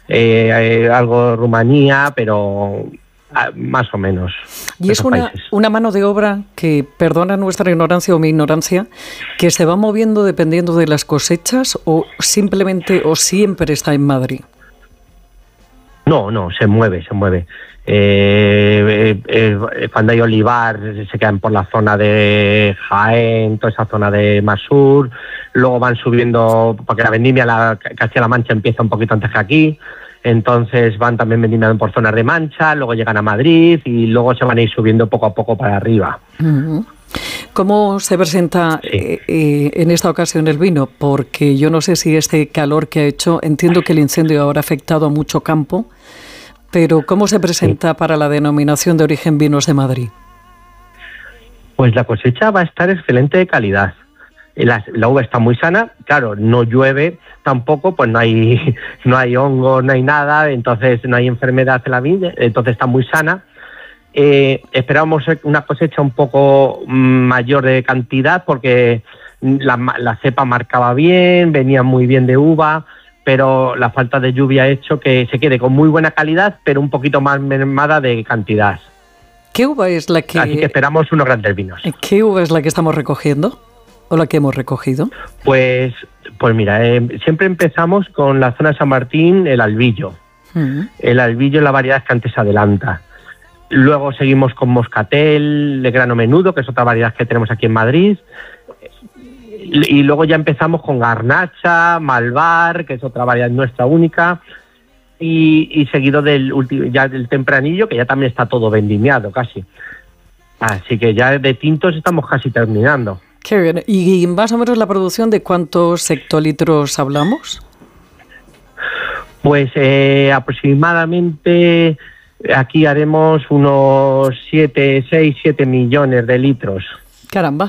algo Rumanía, pero más o menos. Y es una mano de obra que, perdona nuestra ignorancia o mi ignorancia, que se va moviendo dependiendo de las cosechas o simplemente o siempre está en Madrid. No, se mueve. Cuando hay olivar se quedan por la zona de Jaén, toda esa zona de Masur, luego van subiendo, porque la vendimia, Castilla-La Mancha empieza un poquito antes que aquí, entonces van también vendimiando por zonas de Mancha, luego llegan a Madrid y luego se van a ir subiendo poco a poco para arriba. Uh-huh. ¿Cómo se presenta en esta ocasión el vino? Porque yo no sé si este calor que ha hecho, entiendo que el incendio habrá afectado a mucho campo, pero ¿cómo se presenta para la denominación de origen Vinos de Madrid? Pues la cosecha va a estar excelente de calidad. La uva está muy sana, claro, no llueve tampoco, pues no hay hongos, no hay nada, entonces no hay enfermedad en la viña, entonces está muy sana. Esperábamos una cosecha un poco mayor de cantidad porque la cepa marcaba bien, venía muy bien de uva, pero la falta de lluvia ha hecho que se quede con muy buena calidad, pero un poquito más mermada de cantidad. ¿Qué uva es la que...? Así que esperamos unos grandes vinos. ¿Qué uva es la que estamos recogiendo? ¿O la que hemos recogido? Pues mira, siempre empezamos con la zona de San Martín, el Albillo. Uh-huh. El Albillo es la variedad que antes adelanta. Luego seguimos con Moscatel, de grano menudo, que es otra variedad que tenemos aquí en Madrid. Y luego ya empezamos con Garnacha, Malvar, que es otra variedad nuestra única. Y seguido del Tempranillo, que ya también está todo vendimiado casi. Así que ya de tintos estamos casi terminando. Qué bien. ¿Y más o menos la producción de cuántos hectolitros hablamos? Pues aproximadamente aquí haremos unos 7 millones de litros. Caramba.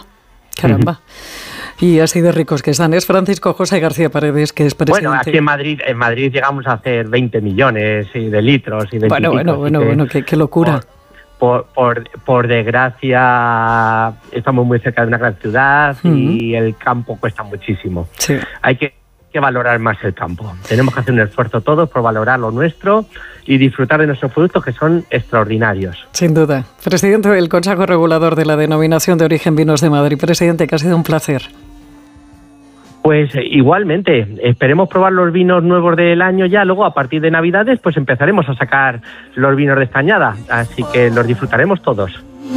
Y así de ricos que están. Es Francisco José García Paredes, que es presidente. Bueno, aquí en Madrid llegamos a hacer 20 millones de litros. Y bueno, qué locura. Por desgracia, estamos muy cerca de una gran ciudad y el campo cuesta muchísimo. Sí. Hay que valorar más el campo. Tenemos que hacer un esfuerzo todos por valorar lo nuestro y disfrutar de nuestros productos, que son extraordinarios. Sin duda. Presidente del Consejo Regulador de la Denominación de Origen Vinos de Madrid. Presidente, que ha sido un placer. Pues igualmente, esperemos probar los vinos nuevos del año ya, luego a partir de Navidades pues empezaremos a sacar los vinos de esta añada, así que los disfrutaremos todos.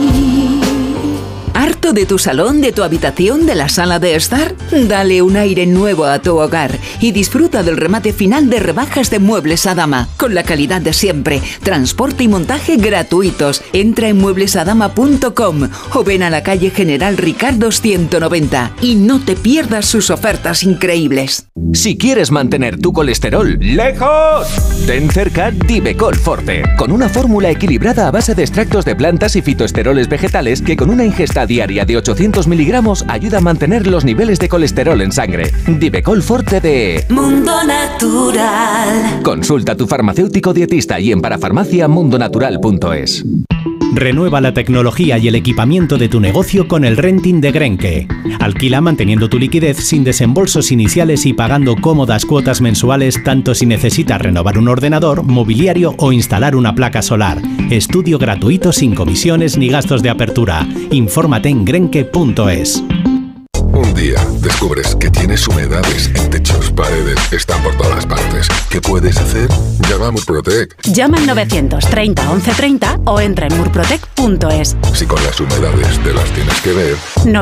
¿Harto de tu salón, de tu habitación, de la sala de estar? Dale un aire nuevo a tu hogar y disfruta del remate final de rebajas de Muebles Adama, con la calidad de siempre, transporte y montaje gratuitos. Entra en mueblesadama.com o ven a la calle General Ricardo 190 y no te pierdas sus ofertas increíbles. Si quieres mantener tu colesterol lejos, ten cerca Divecol Forte, con una fórmula equilibrada a base de extractos de plantas y fitoesteroles vegetales que con una ingesta diaria de 800 miligramos ayuda a mantener los niveles de colesterol en sangre. Divecol Forte de Mundo Natural. Consulta a tu farmacéutico dietista y en parafarmacia.mundonatural.es. Renueva la tecnología y el equipamiento de tu negocio con el renting de Grenke. Alquila manteniendo tu liquidez sin desembolsos iniciales y pagando cómodas cuotas mensuales, tanto si necesitas renovar un ordenador, mobiliario o instalar una placa solar. Estudio gratuito sin comisiones ni gastos de apertura. Infórmate en grenke.es. Un día descubres que tienes humedades en techos, paredes, están por todas partes. ¿Qué puedes hacer? Llama a Murprotec. Llama al 930 1130 o entra en murprotec.es. Si con las humedades te las tienes que ver.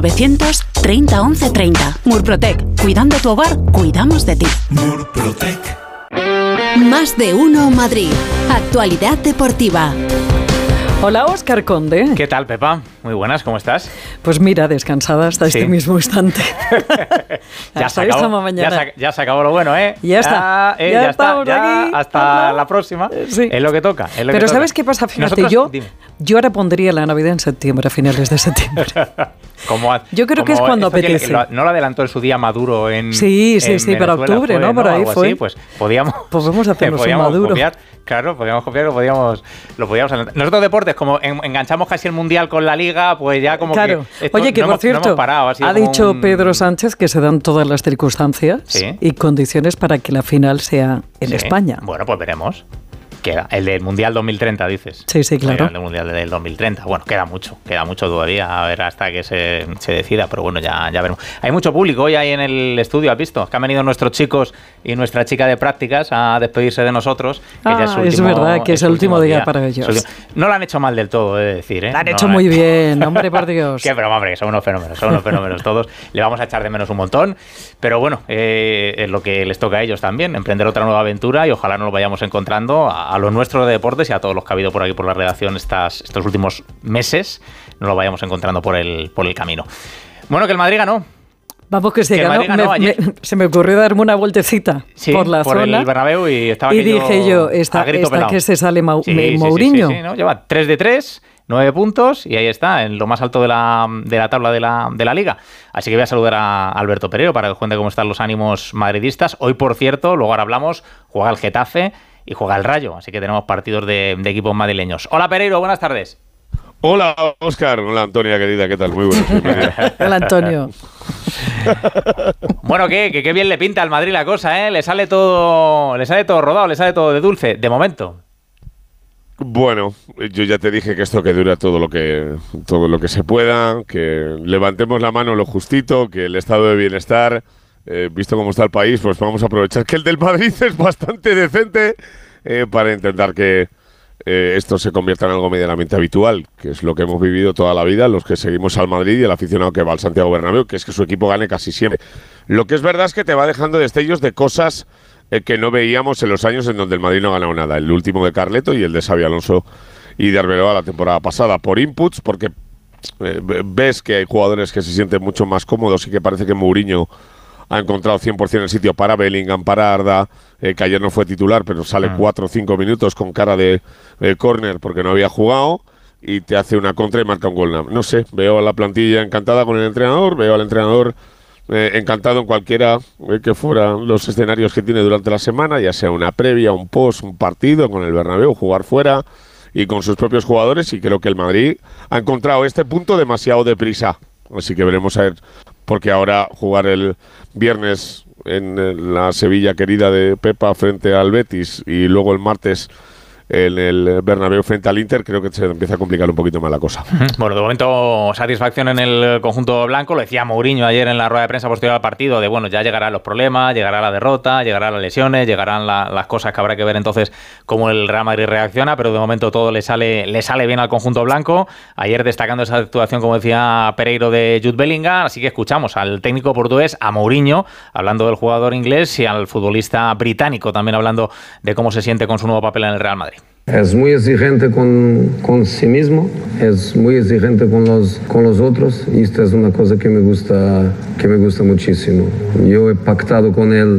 930 1130. Murprotec. Cuidando tu hogar, cuidamos de ti. Murprotec. Más de uno Madrid. Actualidad deportiva. Hola, Óscar Conde. ¿Qué tal, Pepa? Muy buenas, ¿cómo estás? Pues mira, descansada hasta este mismo instante. Ya se acabó lo bueno, ¿eh? Ya está. Ya está. Ya hasta la próxima. Sí. Es lo que toca. Pero ¿sabes qué pasa? Fíjate, yo ahora pondría la Navidad en septiembre, a finales de septiembre. Yo creo que es cuando apetece. ¿No lo adelantó en su día Maduro en Sí, para octubre, ¿no? Por ahí fue. Así, pues podemos hacerlo sin Maduro. Claro, podíamos copiar, lo podíamos adelantar. Nosotros deportes, como enganchamos casi el Mundial con la Liga, pues ya como claro, Oye, que por cierto, ha dicho Pedro Sánchez que se dan todas las circunstancias y condiciones para que la final sea en España. Bueno, pues veremos. Queda el del Mundial 2030, dices. Sí, claro. El del Mundial del 2030. Bueno, queda mucho todavía, a ver hasta que se decida, pero bueno, ya veremos. Hay mucho público hoy ahí en el estudio, ¿has visto? Que han venido nuestros chicos y nuestra chica de prácticas a despedirse de nosotros. Que ya es verdad, que es el último día para ellos. No lo han hecho mal del todo, he de decir, ¿eh? Lo han hecho muy bien, hombre, por Dios. Qué broma, hombre, son unos fenómenos todos. Le vamos a echar de menos un montón, pero bueno, es lo que les toca a ellos también, emprender otra nueva aventura y ojalá nos lo vayamos encontrando a los nuestros de deportes y a todos los que ha habido por aquí por la redacción estos últimos meses, nos lo vayamos encontrando por el camino. Bueno, que el Madrid ganó. Vamos, que se ganó. Se me ocurrió darme una vueltecita por la zona. Por el Bernabéu y estaba y dije yo, esta que se sale Mourinho. Sí, ¿no? Lleva 3 de 3, 9 puntos y ahí está, en lo más alto de la tabla de la Liga. Así que voy a saludar a Alberto Pereiro para que cuente cómo están los ánimos madridistas. Hoy, por cierto, luego ahora hablamos, juega el Getafe y juega el Rayo, así que tenemos partidos de equipos madrileños. Hola Pereiro, buenas tardes. Hola Óscar, hola Antonia querida, ¿qué tal? Muy buenas. Hola Antonio. Bueno, qué bien le pinta al Madrid la cosa, ¿eh? Le sale todo rodado, le sale todo de dulce, de momento. Bueno, yo ya te dije que esto que dura todo lo que se pueda, que levantemos la mano lo justito, que el estado de bienestar, visto cómo está el país, pues vamos a aprovechar que el del Madrid es bastante decente para intentar que esto se convierta en algo medianamente habitual, que es lo que hemos vivido toda la vida, los que seguimos al Madrid y el aficionado que va al Santiago Bernabéu, que es que su equipo gane casi siempre. Lo que es verdad es que te va dejando destellos de cosas que no veíamos en los años en donde el Madrid no ha ganado nada. El último de Carleto y el de Xabi Alonso y de Arbeloa la temporada pasada. Por inputs, porque ves que hay jugadores que se sienten mucho más cómodos y que parece que Mourinho ha encontrado 100% el sitio para Bellingham, para Arda, que ayer no fue titular, pero sale 4 o 5 minutos con cara de córner porque no había jugado y te hace una contra y marca un gol. No sé, veo a la plantilla encantada con el entrenador, veo al entrenador encantado en cualquiera que fueran los escenarios que tiene durante la semana, ya sea una previa, un post, un partido con el Bernabéu, jugar fuera y con sus propios jugadores, y creo que el Madrid ha encontrado este punto demasiado deprisa. Así que veremos a ver, porque ahora jugar el viernes en la Sevilla querida de Pepa frente al Betis y luego el martes en el Bernabéu frente al Inter, creo que se empieza a complicar un poquito más la cosa. Bueno, de momento satisfacción en el conjunto blanco, lo decía Mourinho ayer en la rueda de prensa posterior al partido, de bueno, ya llegarán los problemas, llegará la derrota, llegarán las lesiones, llegarán las cosas que habrá que ver entonces cómo el Real Madrid reacciona, pero de momento todo le sale bien al conjunto blanco. Ayer destacando esa actuación, como decía Pereiro, de Jude Bellingham, así que escuchamos al técnico portugués, a Mourinho, hablando del jugador inglés, y al futbolista británico también hablando de cómo se siente con su nuevo papel en el Real Madrid. Es muy exigente con sí mismo, es muy exigente con los otros, y esto es una cosa que me gusta muchísimo. Yo he pactado con él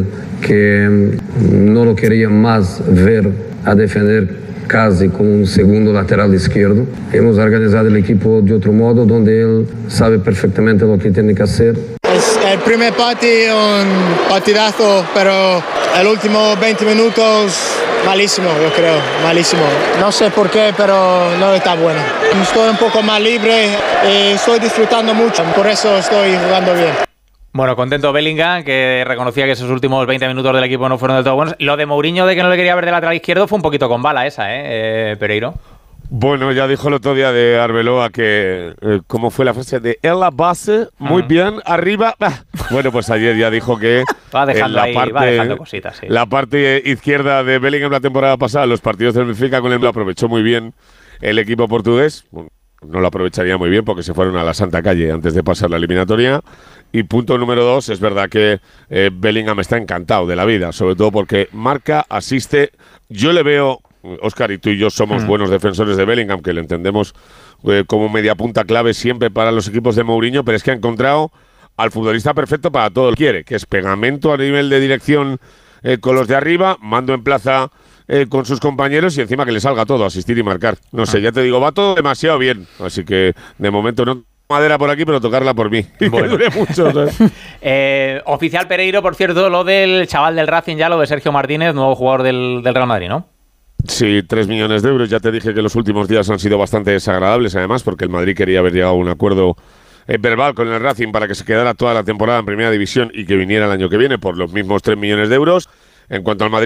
que no lo quería más ver a defender casi como un segundo lateral izquierdo. Hemos organizado el equipo de otro modo, donde él sabe perfectamente lo que tiene que hacer. Es el primer partido, un partidazo, pero el último 20 minutos malísimo, yo creo, malísimo. No sé por qué, pero no está bueno. Estoy un poco más libre y estoy disfrutando mucho, por eso estoy jugando bien. Bueno, contento Bellingham, que reconocía que esos últimos 20 minutos del equipo no fueron del todo buenos. Lo de Mourinho, de que no le quería ver de lateral izquierdo, fue un poquito con bala esa, Pereiro. Bueno, ya dijo el otro día de Arbeloa que, ¿cómo fue la frase? De en la base, muy bien, arriba. Bueno, pues ayer ya dijo que va dejando cositas, sí. La parte izquierda de Bellingham la temporada pasada, los partidos del Benfica con él lo aprovechó muy bien el equipo portugués. Bueno, no lo aprovecharía muy bien porque se fueron a la Santa Calle antes de pasar la eliminatoria. Y punto número 2, es verdad que Bellingham está encantado de la vida, sobre todo porque marca, asiste. Yo le veo, Óscar, y tú y yo somos buenos defensores de Bellingham, que le entendemos como media punta clave siempre para los equipos de Mourinho, pero es que ha encontrado al futbolista perfecto para todo lo que quiere, que es pegamento a nivel de dirección con los de arriba, mando en plaza con sus compañeros y encima que le salga todo, asistir y marcar. No sé, ya te digo, va todo demasiado bien, así que de momento no madera por aquí, pero tocarla por mí. Bueno. Que dure mucho, ¿sabes? Oficial Pereiro, por cierto, lo del chaval del Racing ya, lo de Sergio Martínez, nuevo jugador del Real Madrid, ¿no? Sí, 3 millones de euros. Ya te dije que los últimos días han sido bastante desagradables, además, porque el Madrid quería haber llegado a un acuerdo verbal con el Racing para que se quedara toda la temporada en Primera División y que viniera el año que viene por los mismos 3 millones de euros. En cuanto al Madrid,